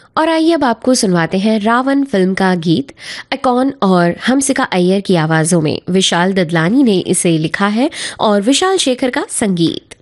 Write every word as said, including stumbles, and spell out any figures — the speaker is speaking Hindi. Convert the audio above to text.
और आइए अब आपको सुनवाते हैं रावण फिल्म का गीत। अकॉन और हमसिका अय्यर की आवाज़ों में विशाल ददलानी ने इसे लिखा है और विशाल शेखर का संगीत।